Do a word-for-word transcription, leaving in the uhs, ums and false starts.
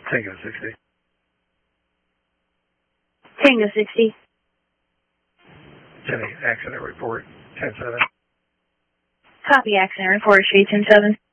Tango sixty. Tango sixty. Jenny, accident report, ten seven. Copy accident report, street ten seven.